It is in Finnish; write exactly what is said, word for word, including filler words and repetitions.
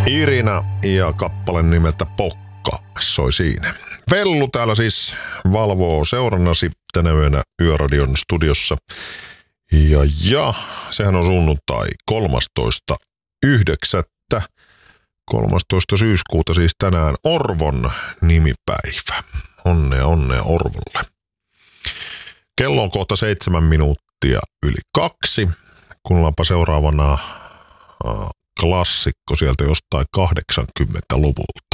Irina ja kappale nimeltä Pokka soi siinä. Vellu täällä siis valvoo seurannasi tänä yönä Yöradion studiossa. Ja, ja sehän on sunnuntai kolmastoista yhdeksättä kolmastoista syyskuuta siis tänään Orvon nimipäivä. Onnea, onnea Orvolle. Kello on kohta seitsemän minuuttia yli kaksi. Kuunnellaanpa seuraavana äh, klassikko sieltä jostain kahdeksankymmentäluvulta.